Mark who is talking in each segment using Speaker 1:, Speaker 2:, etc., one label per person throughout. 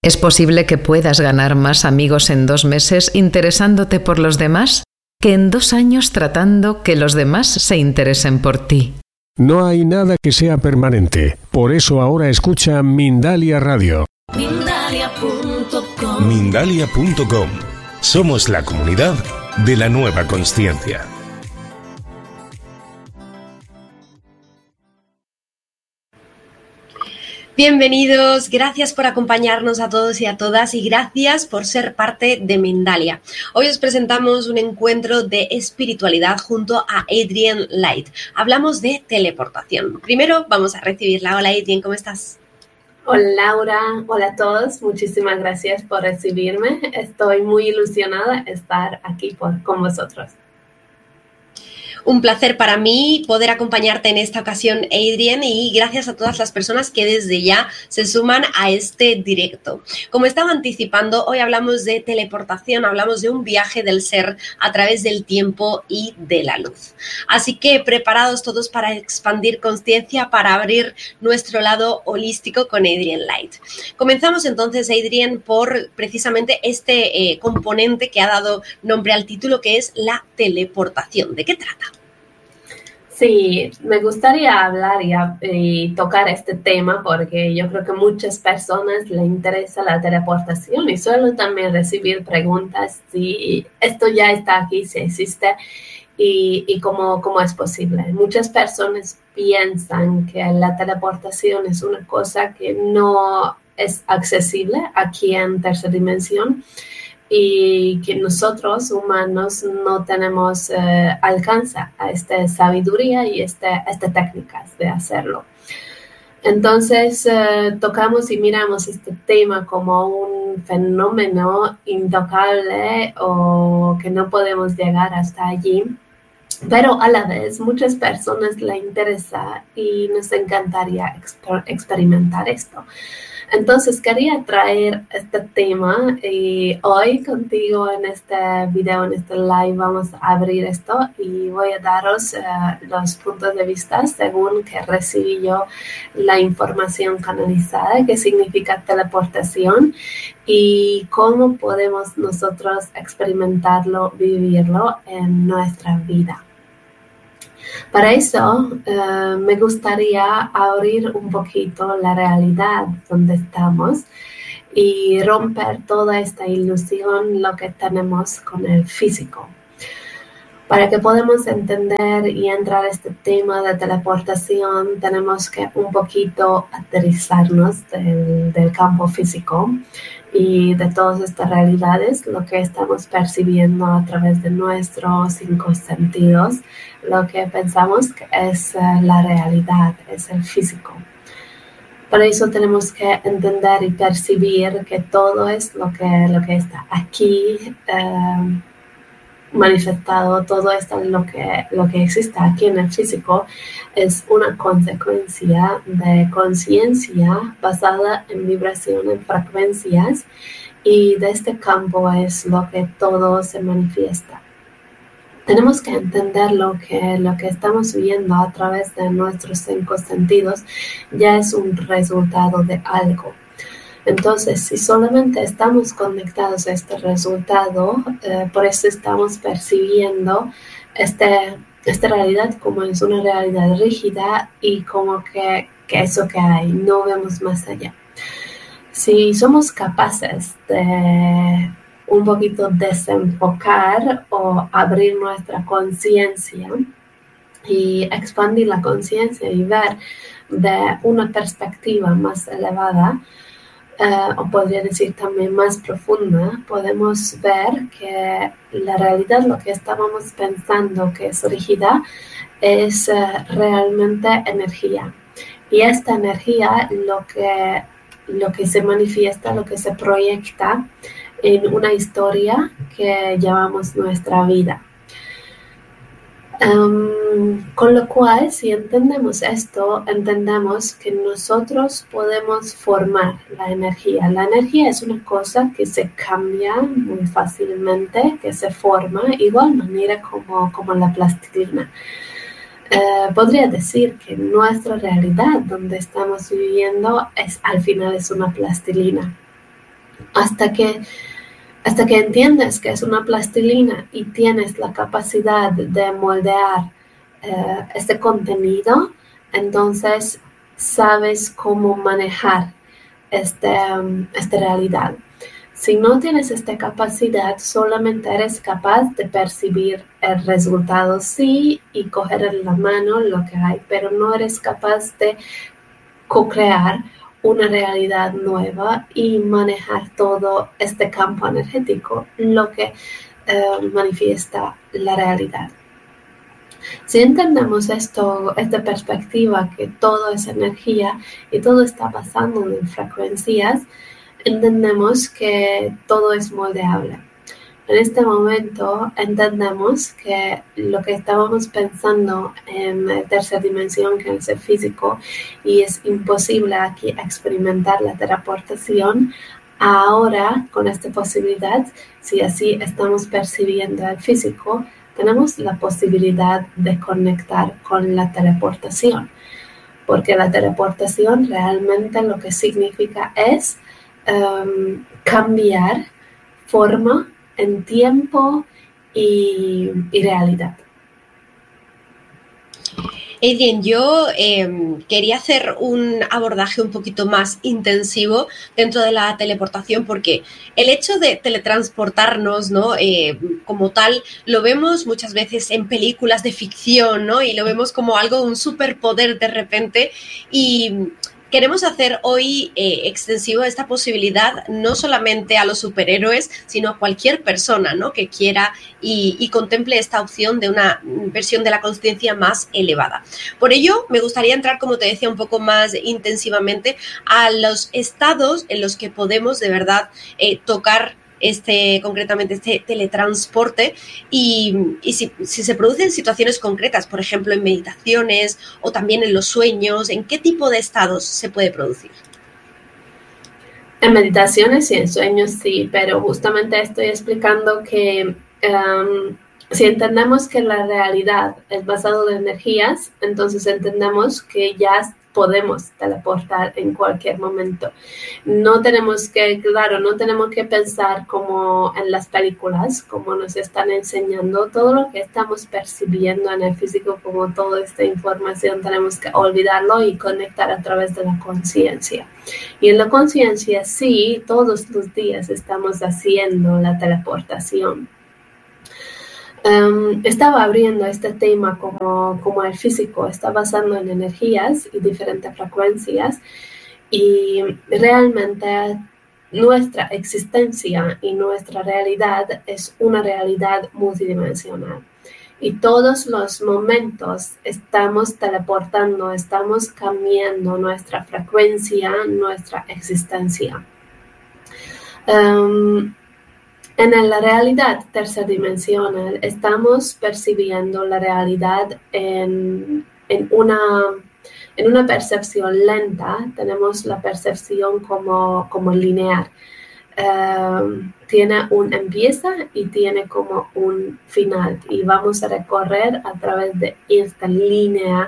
Speaker 1: ¿Es posible que puedas ganar más amigos en 2 meses interesándote por los demás que en 2 años tratando que los demás se interesen por ti?
Speaker 2: No hay nada que sea permanente. Por eso ahora escucha Mindalia Radio.
Speaker 3: Mindalia.com. Mindalia.com. Somos la comunidad de la nueva consciencia.
Speaker 4: Bienvenidos, gracias por acompañarnos a todos y a todas y gracias por ser parte de Mindalia. Hoy os presentamos un encuentro de espiritualidad junto a Adrienne Light. Hablamos de teleportación. Primero vamos a recibirla. Hola Adrienne, ¿cómo estás?
Speaker 5: Hola Laura, hola a todos, muchísimas gracias por recibirme. Estoy muy ilusionada de estar aquí con vosotros.
Speaker 4: Un placer para mí poder acompañarte en esta ocasión, Adrienne, y gracias a todas las personas que desde ya se suman a este directo. Como estaba anticipando, hoy hablamos de teleportación, hablamos de un viaje del ser a través del tiempo y de la luz. Así que preparados todos para expandir conciencia, para abrir nuestro lado holístico con Adrienne Light. Comenzamos entonces, Adrienne, por precisamente este componente que ha dado nombre al título, que es la teleportación. ¿De qué trata?
Speaker 5: Sí, me gustaría hablar y tocar este tema porque yo creo que a muchas personas les interesa la teleportación y suelo también recibir preguntas si esto ya está aquí, si existe y cómo es posible. Muchas personas piensan que la teleportación es una cosa que no es accesible aquí en tercera dimensión y que nosotros humanos no tenemos alcance a esta sabiduría y estas técnicas de hacerlo. Entonces tocamos y miramos este tema como un fenómeno intocable o que no podemos llegar hasta allí, pero a la vez muchas personas les interesa y nos encantaría experimentar esto. Entonces quería traer este tema y hoy contigo en este video, en este live, vamos a abrir esto y voy a daros los puntos de vista según que recibí yo la información canalizada, qué significa teleportación y cómo podemos nosotros experimentarlo, vivirlo en nuestra vida. Para eso me gustaría abrir un poquito la realidad donde estamos y romper toda esta ilusión, lo que tenemos con el físico. Para que podamos entender y entrar a este tema de teleportación, tenemos que un poquito aterrizarnos del campo físico y de todas estas realidades, lo que estamos percibiendo a través de nuestros 5 sentidos, lo que pensamos que es la realidad, es el físico. Por eso tenemos que entender y percibir que todo es lo que está aquí manifestado, todo esto lo que existe aquí en el físico es una consecuencia de conciencia basada en vibración, en frecuencias, y de este campo es lo que todo se manifiesta. Tenemos que entender lo que estamos viendo a través de nuestros 5 sentidos ya es un resultado de algo. Entonces, si solamente estamos conectados a este resultado, por eso estamos percibiendo esta realidad como es una realidad rígida y como que eso que hay, no vemos más allá. Si somos capaces de un poquito desenfocar o abrir nuestra conciencia y expandir la conciencia y ver de una perspectiva más elevada, o podría decir también más profunda, podemos ver que la realidad, lo que estábamos pensando que es rígida, es realmente energía. Y esta energía lo que se manifiesta, lo que se proyecta en una historia que llamamos nuestra vida. Con lo cual, si entendemos esto, entendemos que nosotros podemos formar la energía. La energía es una cosa que se cambia muy fácilmente, que se forma igual manera como la plastilina. Podría decir que nuestra realidad donde estamos viviendo al final es una plastilina. hasta que entiendes que es una plastilina y tienes la capacidad de moldear este contenido, entonces sabes cómo manejar esta realidad. Si no tienes esta capacidad, solamente eres capaz de percibir el resultado, sí, y coger en la mano lo que hay, pero no eres capaz de co-crear una realidad nueva y manejar todo este campo energético, lo que manifiesta la realidad. Si entendemos esta perspectiva, que todo es energía y todo está pasando en frecuencias, entendemos que todo es moldeable. En este momento entendemos que lo que estábamos pensando en tercera dimensión, que es el físico, y es imposible aquí experimentar la teleportación, ahora con esta posibilidad, si así estamos percibiendo el físico, tenemos la posibilidad de conectar con la teleportación, porque la teleportación realmente lo que significa es cambiar forma en tiempo y realidad.
Speaker 4: Adrienne, yo quería hacer un abordaje un poquito más intensivo dentro de la teleportación, porque el hecho de teletransportarnos, ¿no? Como tal, lo vemos muchas veces en películas de ficción, ¿no? Y lo vemos como algo, un superpoder de repente, y queremos hacer hoy extensivo esta posibilidad no solamente a los superhéroes, sino a cualquier persona, ¿no? Que quiera y contemple esta opción de una versión de la conciencia más elevada. Por ello, me gustaría entrar, como te decía, un poco más intensivamente a los estados en los que podemos de verdad tocar concretamente este teletransporte y si se producen situaciones concretas, por ejemplo en meditaciones o también en los sueños, ¿en qué tipo de estados se puede producir?
Speaker 5: En meditaciones y en sueños sí, pero justamente estoy explicando que si entendemos que la realidad es basada en energías, entonces entendemos que ya podemos teleportar en cualquier momento. No tenemos que pensar como en las películas, como nos están enseñando. Todo lo que estamos percibiendo en el físico, como toda esta información, tenemos que olvidarlo y conectar a través de la conciencia. Y en la conciencia, sí, todos los días estamos haciendo la teleportación. Estaba abriendo este tema como el físico está basando en energías y diferentes frecuencias, y realmente nuestra existencia y nuestra realidad es una realidad multidimensional. Y todos los momentos estamos teleportando, estamos cambiando nuestra frecuencia, nuestra existencia. En la realidad tercerdimensional estamos percibiendo la realidad en una percepción lenta. Tenemos la percepción como lineal. Tiene un empieza y tiene como un final, y vamos a recorrer a través de esta línea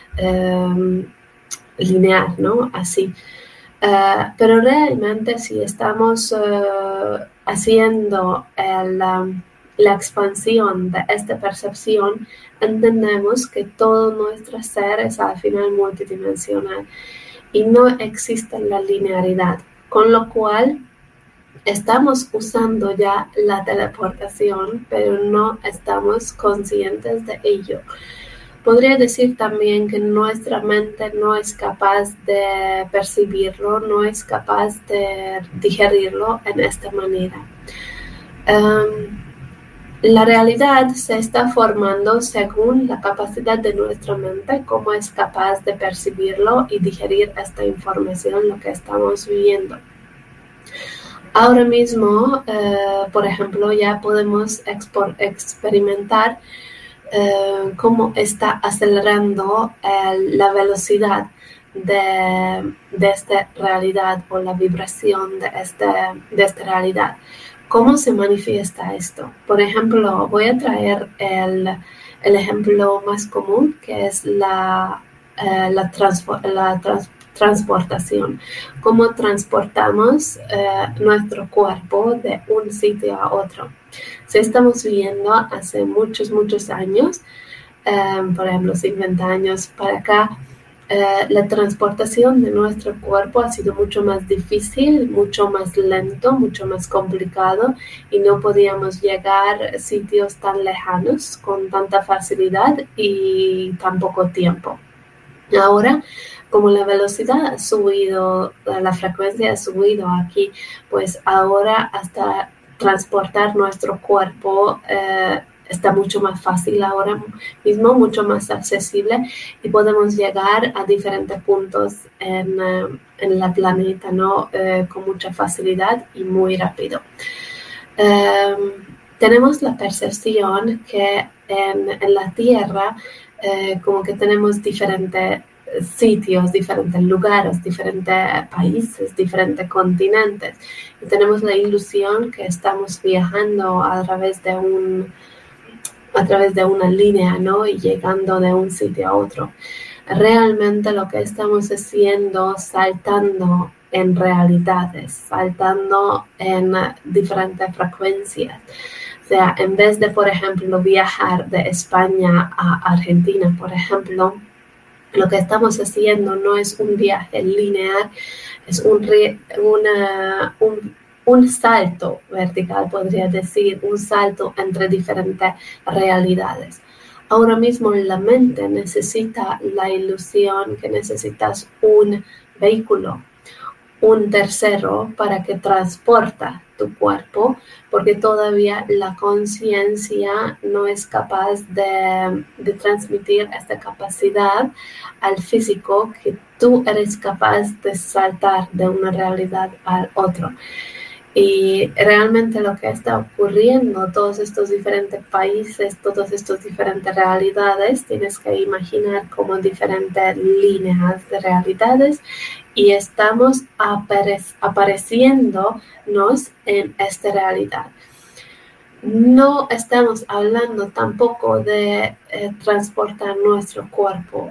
Speaker 5: lineal, ¿no? Así. Pero realmente si estamos haciendo la expansión de esta percepción, entendemos que todo nuestro ser es al final multidimensional y no existe la linealidad, con lo cual estamos usando ya la teleportación, pero no estamos conscientes de ello. Podría decir también que nuestra mente no es capaz de percibirlo, no es capaz de digerirlo en esta manera. La realidad se está formando según la capacidad de nuestra mente, cómo es capaz de percibirlo y digerir esta información, lo que estamos viviendo. Ahora mismo, por ejemplo, ya podemos experimentar cómo está acelerando la velocidad de esta realidad o la vibración de esta realidad. ¿Cómo se manifiesta esto? Por ejemplo, voy a traer el ejemplo más común, que es la transportación. ¿Cómo transportamos nuestro cuerpo de un sitio a otro? Si estamos viendo hace muchos años, por ejemplo, 50 años para acá, la transportación de nuestro cuerpo ha sido mucho más difícil, mucho más lento, mucho más complicado y no podíamos llegar a sitios tan lejanos con tanta facilidad y tan poco tiempo. Ahora, como la velocidad ha subido, la frecuencia ha subido aquí, pues ahora hasta transportar nuestro cuerpo está mucho más fácil ahora mismo, mucho más accesible y podemos llegar a diferentes puntos en la planeta, ¿no? Con mucha facilidad y muy rápido. Tenemos la percepción que en la Tierra como que tenemos diferentes sitios, diferentes lugares, diferentes países, diferentes continentes. Y tenemos la ilusión que estamos viajando a través de una línea, ¿no? Y llegando de un sitio a otro. Realmente lo que estamos haciendo, saltando en realidades, saltando en diferentes frecuencias. O sea, en vez de, por ejemplo, viajar de España a Argentina, por ejemplo, lo que estamos haciendo no es un viaje lineal, es un salto vertical, podría decir, un salto entre diferentes realidades. Ahora mismo la mente necesita la ilusión que necesitas un vehículo, un tercero para que transporta tu cuerpo, porque todavía la conciencia no es capaz de transmitir esta capacidad al físico que tú eres capaz de saltar de una realidad al otro. Y realmente lo que está ocurriendo, todos estos diferentes países, todas estas diferentes realidades, tienes que imaginar como diferentes líneas de realidades y estamos apareciéndonos en esta realidad. No estamos hablando tampoco de transportar nuestro cuerpo.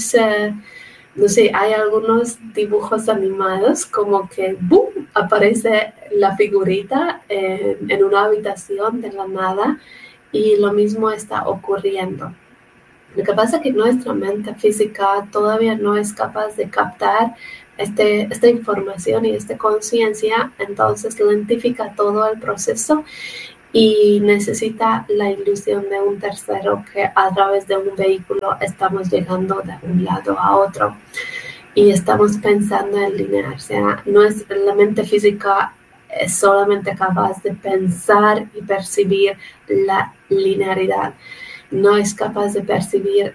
Speaker 5: No sé, hay algunos dibujos animados como que ¡boom! Aparece la figurita en una habitación de la nada y lo mismo está ocurriendo. Lo que pasa es que nuestra mente física todavía no es capaz de captar esta información y esta conciencia, entonces lentifica todo el proceso y necesita la ilusión de un tercero que a través de un vehículo estamos llegando de un lado a otro y estamos pensando en lineal. O sea, la mente física es solamente capaz de pensar y percibir la linearidad. No es capaz de percibir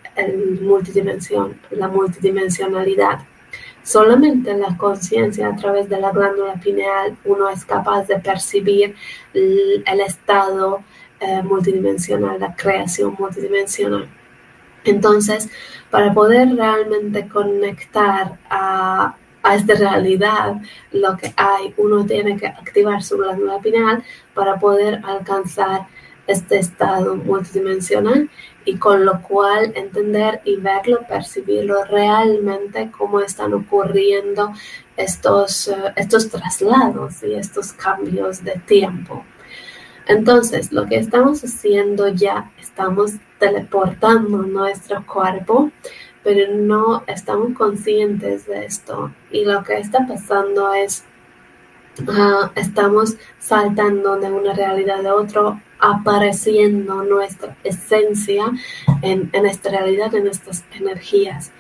Speaker 5: la multidimensionalidad. Solamente la conciencia a través de la glándula pineal uno es capaz de percibir el estado multidimensional, la creación multidimensional. Entonces, para poder realmente conectar a esta realidad, lo que hay, uno tiene que activar su glándula pineal para poder alcanzar este estado multidimensional y con lo cual entender y verlo, percibirlo realmente cómo están ocurriendo estos traslados y estos cambios de tiempo. Entonces, lo que estamos haciendo ya, estamos teleportando nuestro cuerpo, pero no estamos conscientes de esto. Y lo que está pasando es, estamos saltando de una realidad a otra, apareciendo nuestra esencia en esta realidad, en estas energías.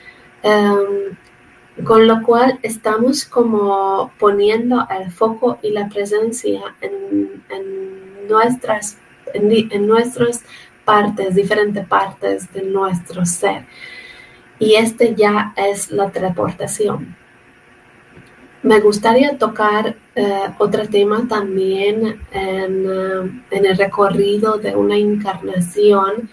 Speaker 5: Con lo cual estamos como poniendo el foco y la presencia en nuestras partes, diferentes partes de nuestro ser. Y ya es la teleportación. Me gustaría tocar otro tema también en el recorrido de una encarnación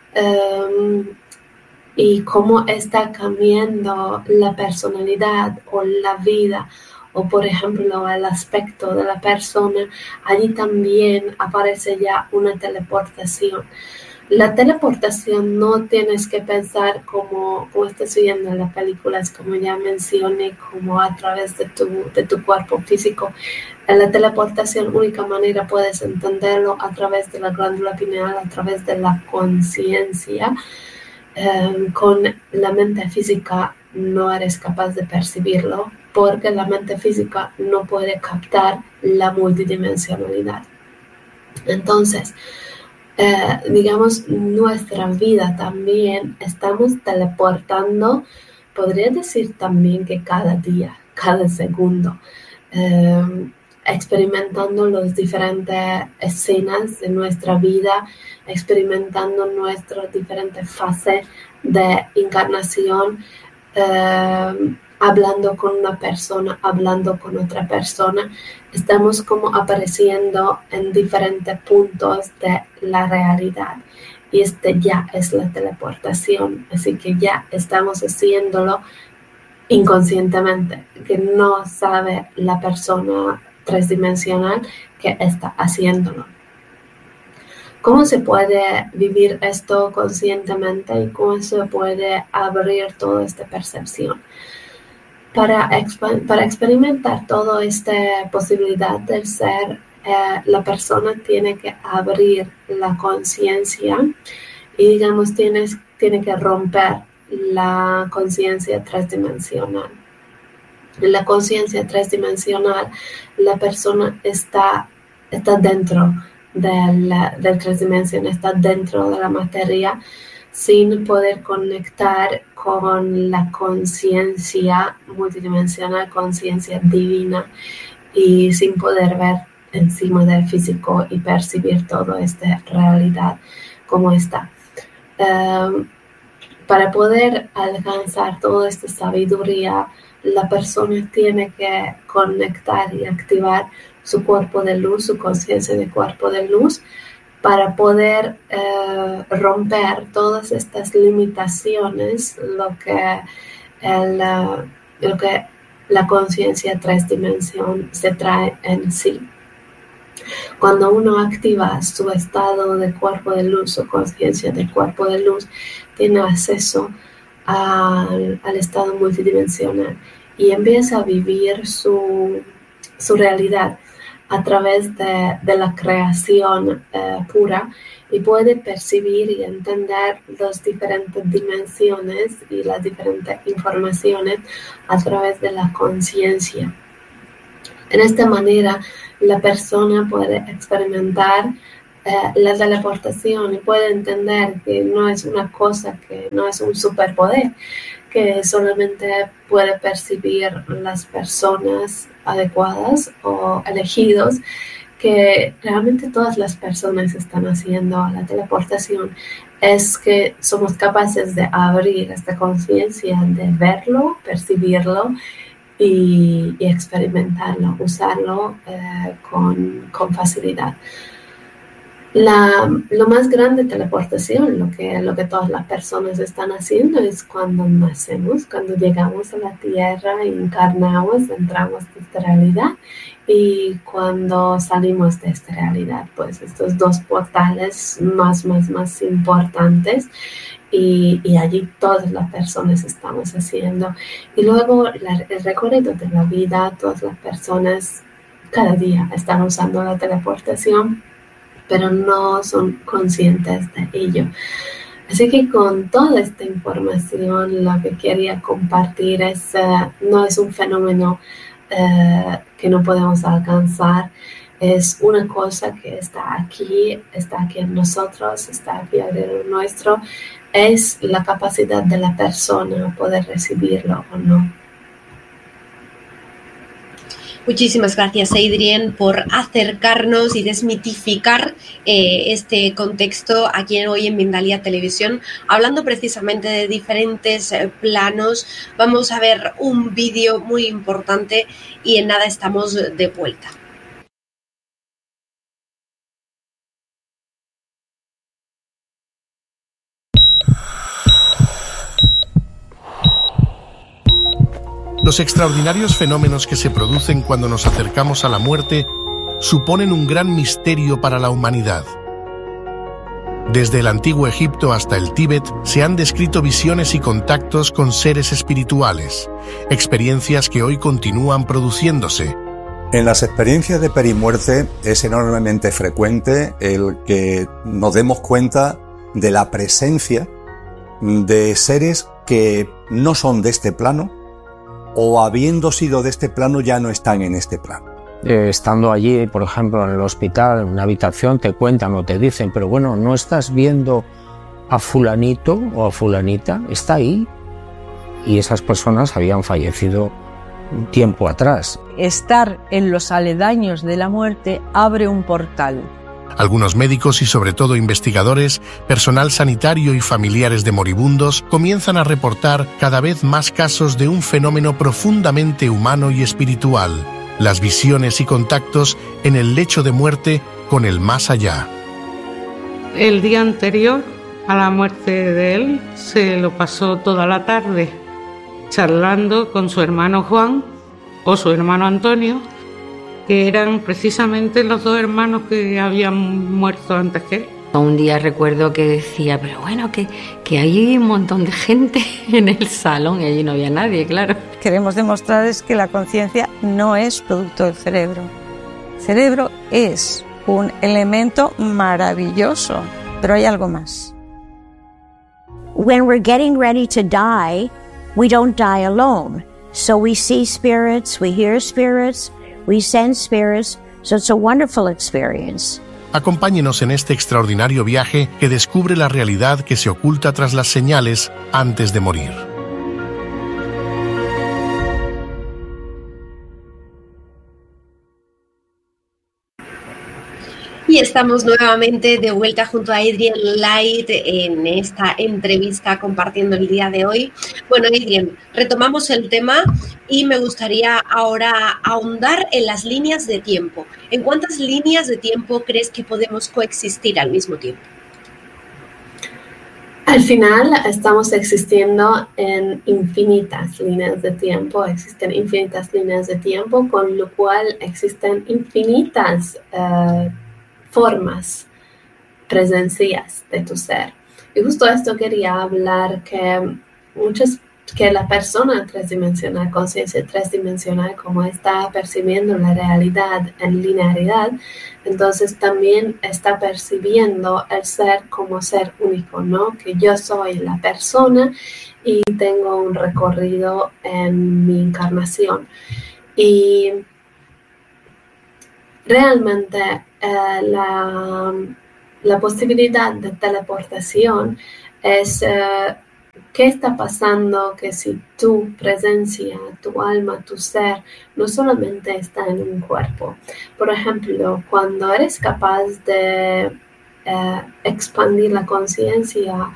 Speaker 5: y cómo está cambiando la personalidad o la vida o, por ejemplo, el aspecto de la persona. Allí también aparece ya una teleportación. La teleportación no tienes que pensar como estás viendo en las películas, como ya mencioné, como a través de tu cuerpo físico. En la teleportación, única manera puedes entenderlo a través de la glándula pineal, a través de la conciencia. Con la mente física no eres capaz de percibirlo, porque la mente física no puede captar la multidimensionalidad. Entonces, digamos, nuestra vida también estamos teleportando, podría decir también que cada día, cada segundo, experimentando las diferentes escenas de nuestra vida, experimentando nuestras diferentes fases de encarnación, hablando con una persona, hablando con otra persona. Estamos como apareciendo en diferentes puntos de la realidad. Y ya es la teleportación. Así que ya estamos haciéndolo inconscientemente, que no sabe la persona tridimensional que está haciéndolo. ¿Cómo se puede vivir esto conscientemente y cómo se puede abrir toda esta percepción? Para experimentar toda esta posibilidad del ser, la persona tiene que abrir la conciencia y, digamos, tiene que romper la conciencia tridimensional. En la conciencia tridimensional, la persona está dentro del tridimensión, está dentro de la materia, sin poder conectar con la conciencia multidimensional, conciencia divina, y sin poder ver encima del físico y percibir toda esta realidad como está. Para poder alcanzar toda esta sabiduría, la persona tiene que conectar y activar su cuerpo de luz, su conciencia de cuerpo de luz, para poder romper todas estas limitaciones, lo que la conciencia tridimensional se trae en sí. Cuando uno activa su estado de cuerpo de luz, su conciencia de cuerpo de luz, tiene acceso al estado multidimensional y empieza a vivir su realidad a través de la creación pura, y puede percibir y entender las diferentes dimensiones y las diferentes informaciones a través de la conciencia. En esta manera, la persona puede experimentar la teleportación y puede entender que no es una cosa, que no es un superpoder, que solamente puede percibir las personas adecuadas o elegidos, que realmente todas las personas están haciendo la teleportación. Es que somos capaces de abrir esta conciencia, de verlo, percibirlo y experimentarlo, usarlo con facilidad. Lo más grande de teleportación, lo que todas las personas están haciendo, es cuando nacemos, cuando llegamos a la Tierra, encarnamos, entramos en esta realidad, y cuando salimos de esta realidad, pues estos dos portales más importantes, y allí todas las personas estamos haciendo. Y luego el recorrido de la vida, todas las personas cada día están usando la teleportación, pero no son conscientes de ello. Así que con toda esta información, lo que quería compartir es, no es un fenómeno que no podemos alcanzar, es una cosa que está aquí en nosotros, está aquí alrededor nuestro, es la capacidad de la persona poder recibirlo o no.
Speaker 4: Muchísimas gracias, Adrienne, por acercarnos y desmitificar este contexto aquí hoy en Mindalia Televisión, hablando precisamente de diferentes planos. Vamos a ver un vídeo muy importante y en nada estamos de vuelta.
Speaker 6: Los extraordinarios fenómenos que se producen cuando nos acercamos a la muerte suponen un gran misterio para la humanidad. Desde el antiguo Egipto hasta el Tíbet se han descrito visiones y contactos con seres espirituales, experiencias que hoy continúan produciéndose.
Speaker 7: En las experiencias de perimuerte es enormemente frecuente el que nos demos cuenta de la presencia de seres que no son de este plano o habiendo sido de este plano ya no están en este plano.
Speaker 8: Estando allí, por ejemplo, en el hospital, en una habitación, te cuentan o te dicen, pero bueno, ¿no estás viendo a fulanito o a fulanita? Está ahí. Y esas personas habían fallecido un tiempo atrás.
Speaker 9: Estar en los aledaños de la muerte abre un portal.
Speaker 6: Algunos médicos y sobre todo investigadores, personal sanitario y familiares de moribundos comienzan a reportar cada vez más casos de un fenómeno profundamente humano y espiritual: las visiones y contactos en el lecho de muerte con el más allá.
Speaker 10: El día anterior a la muerte de él se lo pasó toda la tarde charlando con su hermano Juan o su hermano Antonio, que eran precisamente los dos hermanos que habían muerto antes que él.
Speaker 11: Un día recuerdo que decía, pero bueno, que hay un montón de gente en el salón y allí no había nadie, claro.
Speaker 9: Queremos demostrar es que la conciencia no es producto del cerebro. El cerebro es un elemento maravilloso, pero hay algo más.
Speaker 12: When we're getting ready to die, we don't die alone. So we see spirits, we hear spirits, we sense spirits, so it's a wonderful experience.
Speaker 6: Acompáñenos en este extraordinario viaje que descubre la realidad que se oculta tras las señales antes de morir.
Speaker 4: Y estamos nuevamente de vuelta junto a Adrian Light en esta entrevista compartiendo el día de hoy. Bueno, Adrian, retomamos el tema y me gustaría ahora ahondar en las líneas de tiempo. ¿En cuántas líneas de tiempo crees que podemos coexistir al mismo tiempo?
Speaker 5: Al final estamos existiendo en infinitas líneas de tiempo, existen infinitas líneas de tiempo, con lo cual existen infinitas formas, presencias de tu ser. Y justo esto quería hablar, que la persona tridimensional, conciencia tridimensional, como está percibiendo la realidad en linearidad, entonces también está percibiendo el ser como ser único, ¿no? Que yo soy la persona y tengo un recorrido en mi encarnación. Y realmente la posibilidad de teleportación es qué está pasando que si tu presencia, tu alma, tu ser no solamente está en un cuerpo. Por ejemplo, cuando eres capaz de expandir la conciencia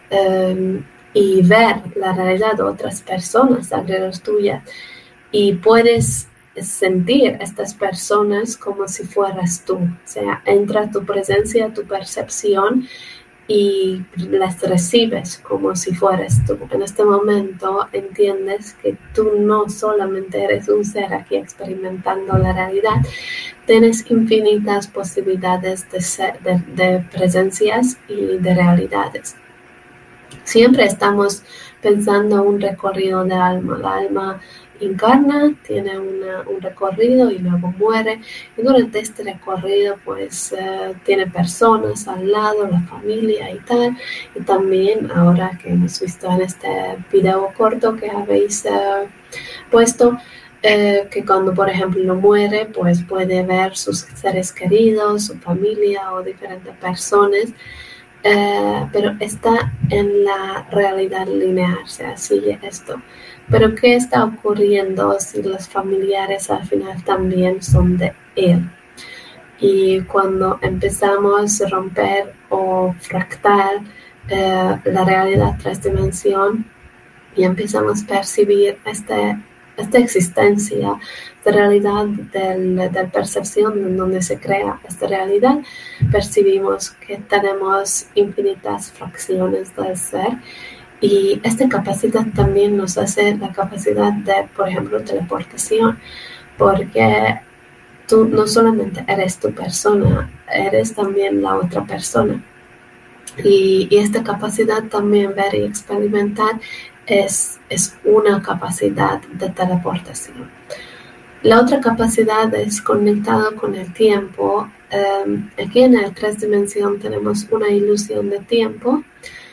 Speaker 5: y ver la realidad de otras personas alrededor tuya y puedes sentir estas personas como si fueras tú, o sea, entra tu presencia, tu percepción y las recibes como si fueras tú. En este momento entiendes que tú no solamente eres un ser aquí experimentando la realidad, tienes infinitas posibilidades de presencias y de realidades. Siempre estamos pensando un recorrido de alma. La alma encarna, tiene un recorrido y luego muere, y durante este recorrido pues tiene personas al lado, la familia y tal, y también ahora que hemos visto en este video corto que habéis puesto, que cuando por ejemplo muere pues puede ver sus seres queridos, su familia o diferentes personas, pero está en la realidad lineal, o sea, sigue esto. Pero ¿qué está ocurriendo si los familiares al final también son de él? Y cuando empezamos a romper o fractar la realidad tres dimensiones y empezamos a percibir esta existencia de realidad, de percepción en donde se crea esta realidad, percibimos que tenemos infinitas fracciones del ser. Y esta capacidad también nos hace la capacidad de, por ejemplo, teleportación, porque tú no solamente eres tu persona, eres también la otra persona. Y esta capacidad también ver y experimentar es una capacidad de teleportación. La otra capacidad es conectado con el tiempo. Aquí en el 3 dimensión tenemos una ilusión de tiempo,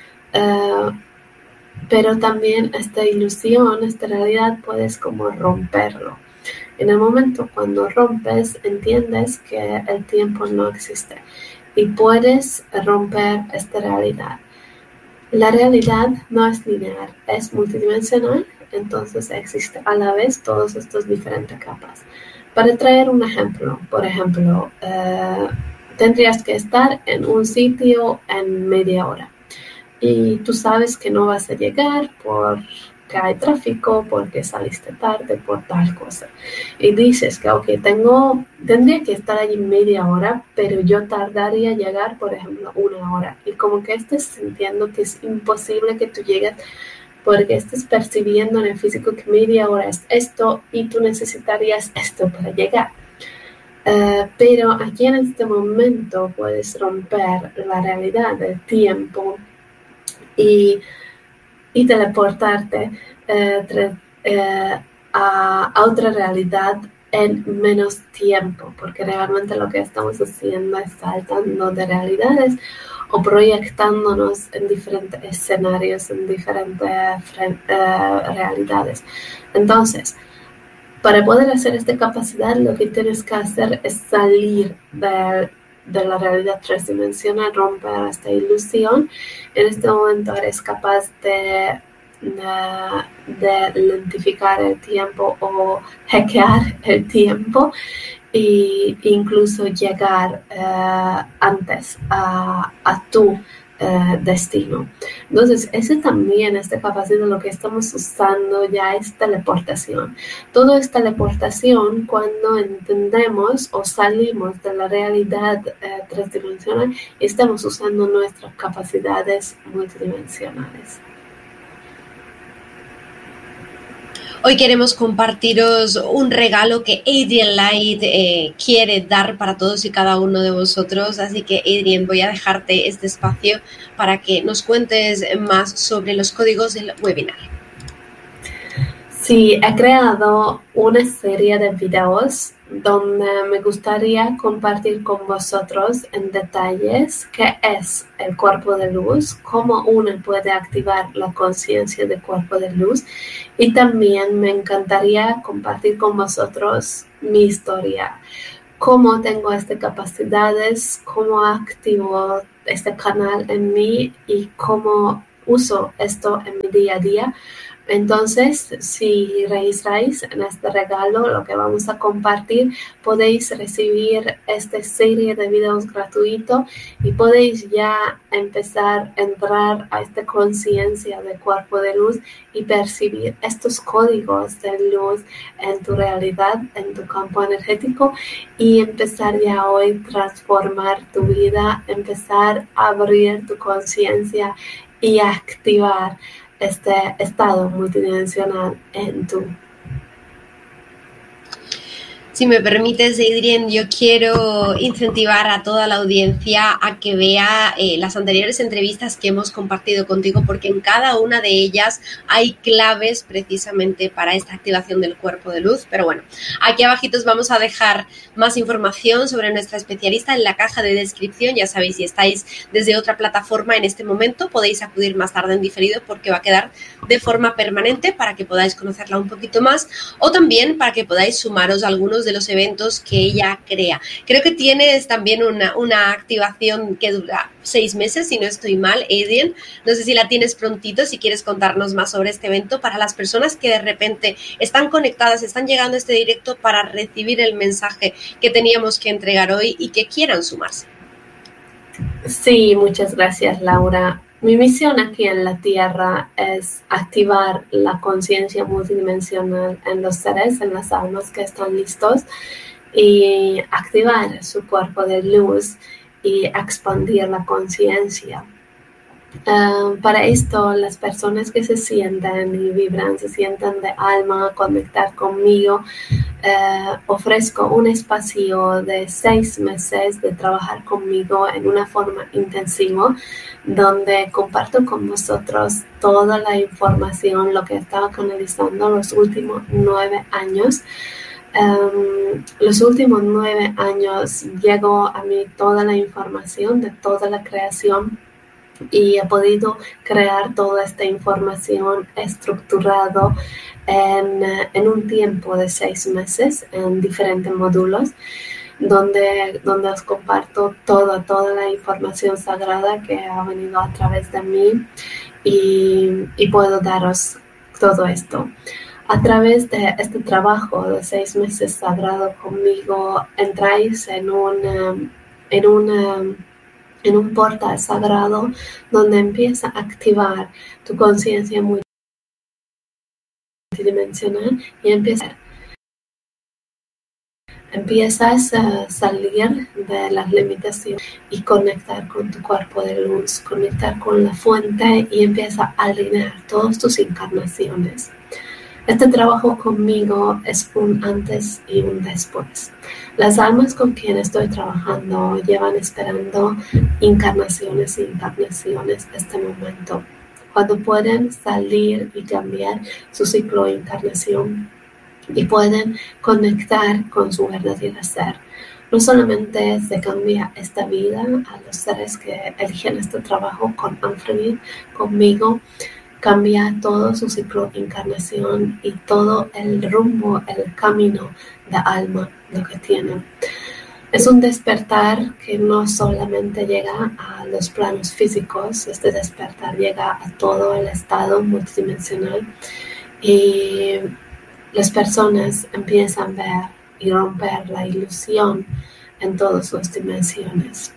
Speaker 5: pero también esta ilusión, esta realidad, puedes como romperlo. En el momento cuando rompes, entiendes que el tiempo no existe y puedes romper esta realidad. La realidad no es lineal, es multidimensional, entonces existe a la vez todas estas diferentes capas. Para traer un ejemplo, por ejemplo, tendrías que estar en un sitio en media hora y tú sabes que no vas a llegar porque hay tráfico, porque saliste tarde, por tal cosa. Y dices que, tendría que estar allí media hora, pero yo tardaría en llegar, por ejemplo, 1 hora. Y como que estés sintiendo que es imposible que tú llegues porque estés percibiendo en el físico que media hora es esto y tú necesitarías esto para llegar. Pero aquí en este momento puedes romper la realidad del tiempo y teleportarte a otra realidad en menos tiempo, porque realmente lo que estamos haciendo es saltando de realidades o proyectándonos en diferentes escenarios, en diferentes realidades. Entonces, para poder hacer esta capacidad, lo que tienes que hacer es salir de la realidad tridimensional, romper esta ilusión. En este momento eres capaz de lentificar el tiempo o hackear el tiempo e incluso llegar antes a tu destino. Entonces, esta capacidad, lo que estamos usando ya es teleportación. Todo es teleportación cuando entendemos o salimos de la realidad tridimensional y estamos usando nuestras capacidades multidimensionales.
Speaker 4: Hoy queremos compartiros un regalo que Adrienne Light quiere dar para todos y cada uno de vosotros. Así que, Adrienne, voy a dejarte este espacio para que nos cuentes más sobre los códigos del webinar.
Speaker 5: Sí, he creado una serie de videos donde me gustaría compartir con vosotros en detalles qué es el cuerpo de luz, cómo uno puede activar la conciencia del cuerpo de luz, y también me encantaría compartir con vosotros mi historia, cómo tengo estas capacidades, cómo activo este canal en mí y cómo uso esto en mi día a día. Entonces, si registráis en este regalo, lo que vamos a compartir, podéis recibir esta serie de videos gratuitos y podéis ya empezar a entrar a esta conciencia del cuerpo de luz y percibir estos códigos de luz en tu realidad, en tu campo energético, y empezar ya hoy a transformar tu vida, empezar a abrir tu conciencia y a activar este estado multidimensional en tu.
Speaker 4: Si me permites, Adrienne, yo quiero incentivar a toda la audiencia a que vea las anteriores entrevistas que hemos compartido contigo, porque en cada una de ellas hay claves precisamente para esta activación del cuerpo de luz. Pero bueno, aquí abajito os vamos a dejar más información sobre nuestra especialista en la caja de descripción. Ya sabéis, si estáis desde otra plataforma en este momento, podéis acudir más tarde en diferido porque va a quedar de forma permanente para que podáis conocerla un poquito más, o también para que podáis sumaros a algunos de los eventos que ella crea. Creo que tienes también una activación que dura 6 meses, si no estoy mal, Adrienne. No sé si la tienes prontito, si quieres contarnos más sobre este evento para las personas que de repente están conectadas, están llegando a este directo para recibir el mensaje que teníamos que entregar hoy y que quieran sumarse.
Speaker 5: Sí, muchas gracias, Laura. Mi misión aquí en la Tierra es activar la conciencia multidimensional en los seres, en las almas que están listos, y activar su cuerpo de luz y expandir la conciencia. Para esto, las personas que se sientan y vibran, se sientan de alma, conectar conmigo, ofrezco un espacio de 6 meses de trabajar conmigo en una forma intensiva, donde comparto con vosotros toda la información, lo que estaba canalizando los últimos 9 años. Los últimos 9 años llegó a mí toda la información de toda la creación y he podido crear toda esta información estructurado en un tiempo de 6 meses en diferentes módulos donde os comparto toda la información sagrada que ha venido a través de mí y puedo daros todo esto. A través de este trabajo de 6 meses sagrado conmigo, entráis en un portal sagrado donde empieza a activar tu conciencia multidimensional y empiezas a salir de las limitaciones y conectar con tu cuerpo de luz, conectar con la fuente y empieza a alinear todas tus encarnaciones. Este trabajo conmigo es un antes y un después. Las almas con quienes estoy trabajando llevan esperando encarnaciones este momento, cuando pueden salir y cambiar su ciclo de encarnación y pueden conectar con su verdadero ser. No solamente se cambia esta vida a los seres que eligen este trabajo con Anthony, conmigo, cambia todo su ciclo de encarnación y todo el rumbo, el camino de alma, lo que tienen. Es un despertar que no solamente llega a los planos físicos, este despertar llega a todo el estado multidimensional y las personas empiezan a ver y romper la ilusión en todas sus dimensiones.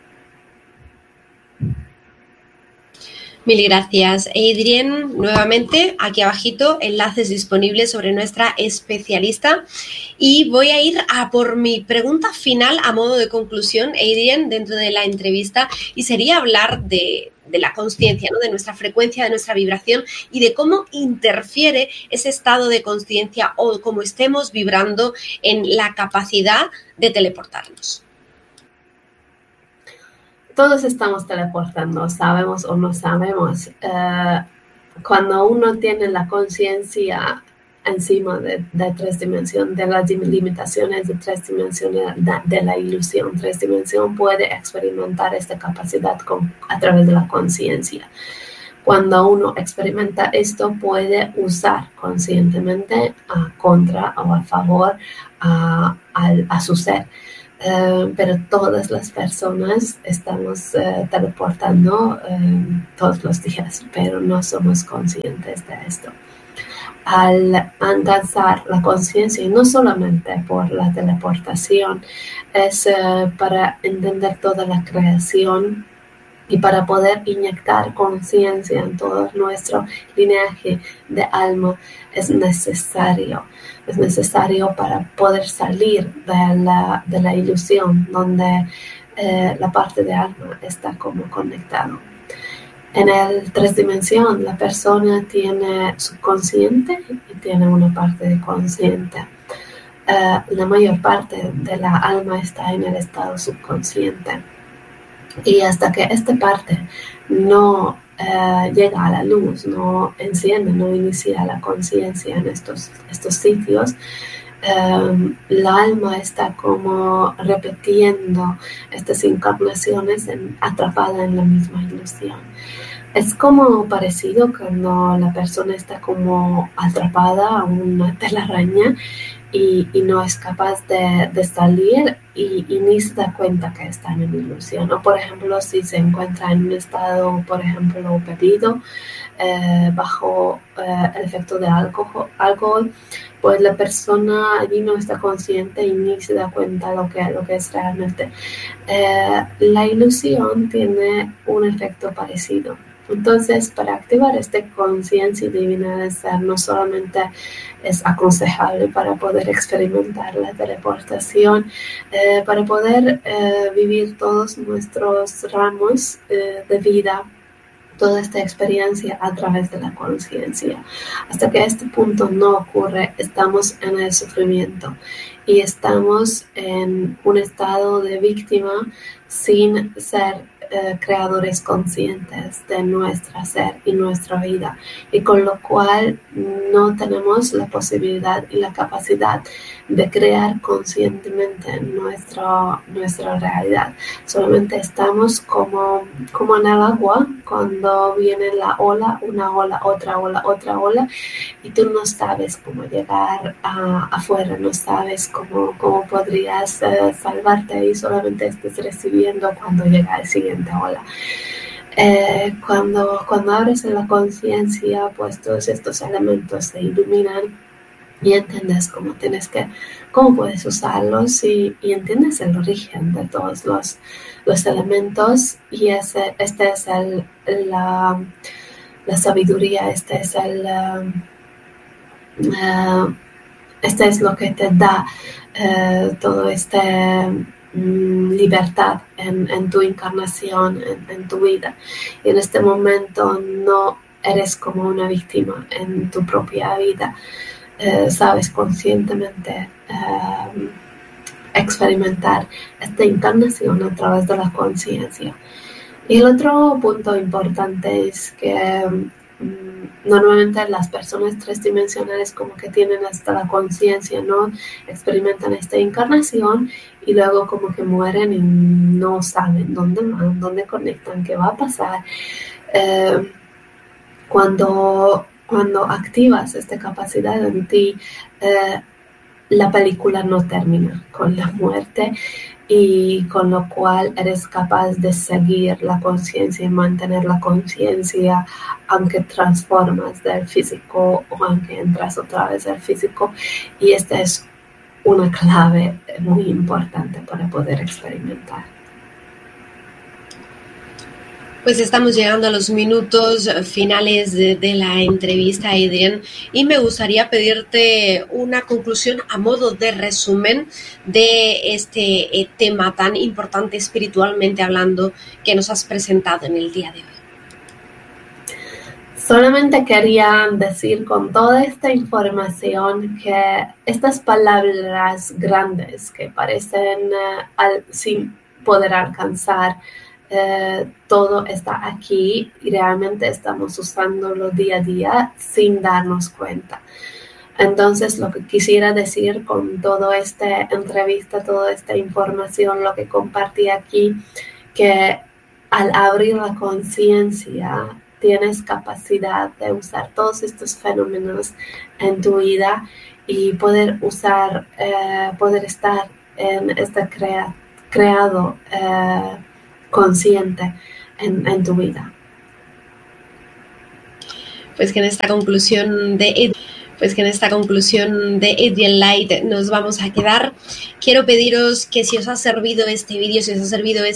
Speaker 4: Mil gracias, Adrienne. Nuevamente, aquí abajito, enlaces disponibles sobre nuestra especialista. Y voy a ir a por mi pregunta final a modo de conclusión, Adrienne, dentro de la entrevista, y sería hablar de la consciencia, ¿no? De nuestra frecuencia, de nuestra vibración y de cómo interfiere ese estado de consciencia o cómo estemos vibrando en la capacidad de teleportarnos.
Speaker 5: Todos estamos teleportando, sabemos o no sabemos. Cuando uno tiene la conciencia encima de 3 dimensiones, de las limitaciones de 3 dimensiones, de la ilusión 3 dimensiones, puede experimentar esta capacidad a través de la conciencia. Cuando uno experimenta esto, puede usar conscientemente contra o a favor a su ser. Pero todas las personas estamos teleportando todos los días, pero no somos conscientes de esto. Al alcanzar la conciencia, y no solamente por la teleportación, es para entender toda la creación y para poder inyectar conciencia en todo nuestro linaje de alma, es necesario para poder salir de la ilusión donde la parte de alma está como conectado. En el 3 dimensiones, la persona tiene subconsciente y tiene una parte de consciente. La mayor parte de la alma está en el estado subconsciente. Y hasta que esta parte no llega a la luz, no enciende, no inicia la conciencia en estos sitios, la alma está como repitiendo estas encarnaciones atrapada en la misma ilusión. Es como parecido cuando la persona está como atrapada a una telaraña y no es capaz de salir y ni se da cuenta que está en una ilusión. O por ejemplo, si se encuentra en un estado, por ejemplo, perdido, bajo el efecto de alcohol, pues la persona allí no está consciente y ni se da cuenta lo que es realmente. La ilusión tiene un efecto parecido. Entonces, para activar esta conciencia divina de ser, no solamente es aconsejable para poder experimentar la teleportación, para poder vivir todos nuestros ramos de vida toda esta experiencia a través de la conciencia. Hasta que este punto no ocurre, estamos en el sufrimiento y estamos en un estado de víctima sin ser creadores conscientes de nuestro ser y nuestra vida, y con lo cual no tenemos la posibilidad y la capacidad de crear conscientemente nuestra realidad. Solamente estamos como en el agua cuando viene la ola, una ola, otra ola, y tú no sabes cómo llegar afuera, no sabes cómo podrías salvarte, y solamente estás recibiendo cuando llega el siguiente ola. Cuando abres en la conciencia, pues todos estos elementos se iluminan y entiendes cómo puedes usarlos, y entiendes el origen de todos los elementos, y esta es la sabiduría, este es lo que te da todo libertad en tu encarnación, en tu vida. Y en este momento no eres como una víctima en tu propia vida. Sabes conscientemente experimentar esta encarnación a través de la conciencia. Y el otro punto importante es que normalmente las personas transdimensionales como que tienen hasta la conciencia, ¿no? Experimentan esta encarnación y luego como que mueren y no saben dónde van, dónde conectan, qué va a pasar. Cuando activas esta capacidad en ti, la película no termina con la muerte, y con lo cual eres capaz de seguir la conciencia y mantener la conciencia aunque transformas del físico o aunque entras otra vez al físico, y esta es una clave muy importante para poder experimentar.
Speaker 4: Pues estamos llegando a los minutos finales de la entrevista, Adrienne, y me gustaría pedirte una conclusión a modo de resumen de este tema tan importante espiritualmente hablando que nos has presentado en el día de hoy.
Speaker 5: Solamente quería decir con toda esta información que estas palabras grandes que parecen sin poder alcanzar, todo está aquí y realmente estamos usándolo día a día sin darnos cuenta. Entonces, lo que quisiera decir con toda esta entrevista, toda esta información, lo que compartí aquí, que al abrir la conciencia tienes capacidad de usar todos estos fenómenos en tu vida y poder estar en este creado consciente en tu vida.
Speaker 4: Pues que en esta conclusión de Adrienne Light nos vamos a quedar. Quiero pediros que si os ha servido este vídeo, si os ha servido